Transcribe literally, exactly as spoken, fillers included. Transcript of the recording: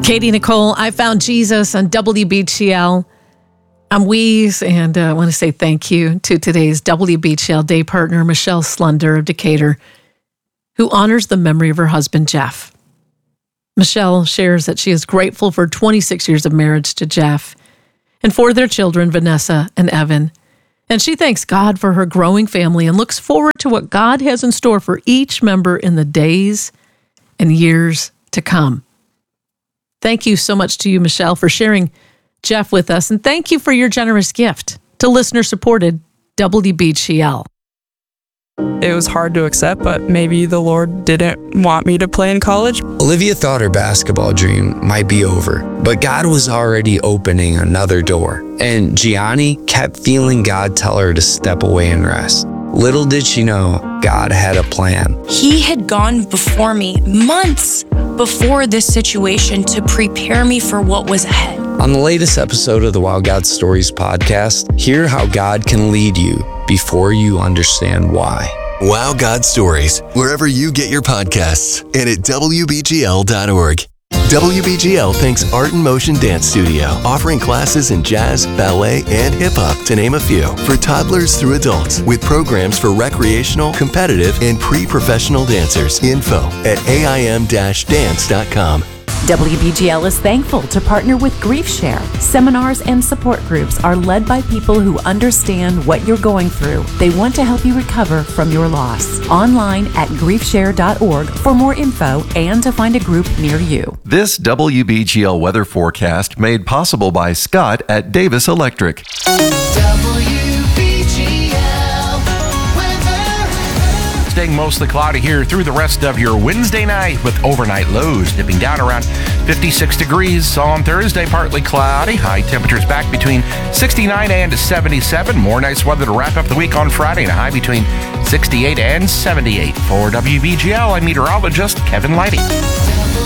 Katie Nicole, I Found Jesus on W B G L. I'm Weeze, and uh, I want to say thank you to today's W B G L day partner, Michelle Slunder of Decatur, who honors the memory of her husband, Jeff. Michelle shares that she is grateful for twenty-six years of marriage to Jeff and for their children, Vanessa and Evan. And she thanks God for her growing family and looks forward to what God has in store for each member in the days and years to come. Thank you so much to you, Michelle, for sharing Jeff with us. And thank you for your generous gift to listener-supported W B G L. It was hard to accept, but maybe the Lord didn't want me to play in college. Olivia thought her basketball dream might be over, but God was already opening another door. And Gianni kept feeling God tell her to step away and rest. Little did she know, God had a plan. He had gone before me months before this situation to prepare me for what was ahead. On the latest episode of the Wow God Stories podcast, hear how God can lead you before you understand why. Wow God Stories, wherever you get your podcasts, and at W B G L dot org. W B G L thanks Art in Motion Dance Studio, offering classes in jazz, ballet, and hip-hop, to name a few, for toddlers through adults, with programs for recreational, competitive, and pre-professional dancers. Info at A I M dash dance dot com. W B G L is thankful to partner with GriefShare. Seminars and support groups are led by people who understand what you're going through. They want to help you recover from your loss. Online at grief share dot org for more info and to find a group near you. This W B G L weather forecast made possible by Scott at Davis Electric. Staying mostly cloudy here through the rest of your Wednesday night, with overnight lows dipping down around fifty-six degrees. On Thursday, partly cloudy. High temperatures back between sixty-nine and seventy-seven. More nice weather to wrap up the week on Friday, and a high between sixty-eight and seventy-eight. For W B G L, I'm meteorologist Kevin Lighty.